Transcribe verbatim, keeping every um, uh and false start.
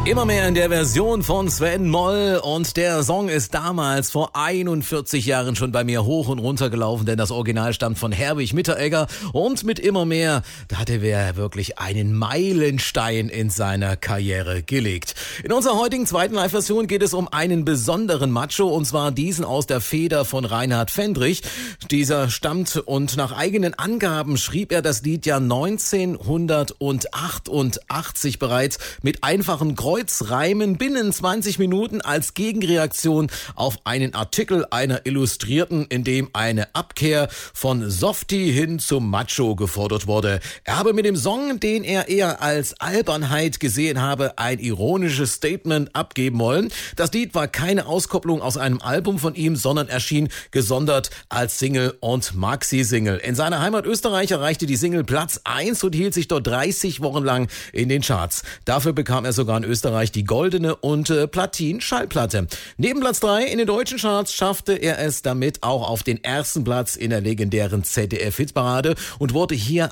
Immer mehr in der Version von Sven Moll, und der Song ist damals vor einundvierzig Jahren schon bei mir hoch und runter gelaufen, denn das Original stammt von Herbig Mitteregger, und mit Immer mehr, da hatte er wirklich einen Meilenstein in seiner Karriere gelegt. In unserer heutigen zweiten Live-Version geht es um einen besonderen Macho, und zwar diesen aus der Feder von Reinhard Fendrich. Dieser stammt, und nach eigenen Angaben schrieb er das Lied ja neunzehnhundertachtundachtzig bereits mit einfachen Kreuzreimen binnen zwanzig Minuten als Gegenreaktion auf einen Artikel einer Illustrierten, in dem eine Abkehr von Softie hin zum Macho gefordert wurde. Er habe mit dem Song, den er eher als Albernheit gesehen habe, ein ironisches Statement abgeben wollen. Das Lied war keine Auskopplung aus einem Album von ihm, sondern erschien gesondert als Single und Maxi-Single. In seiner Heimat Österreich erreichte die Single Platz eins und hielt sich dort dreißig Wochen lang in den Charts. Dafür bekam er sogar in Österreich die goldene und äh, Platin-Schallplatte. Neben Platz drei in den deutschen Charts schaffte er es damit auch auf den ersten Platz in der legendären Z D F-Hitparade und wurde hier